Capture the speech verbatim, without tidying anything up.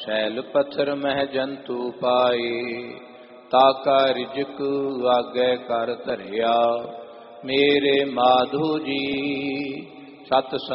Cell पत्थर मह जंतु पाए, ताका रिजक आगे कर धरिया। मेरे माधो जी सत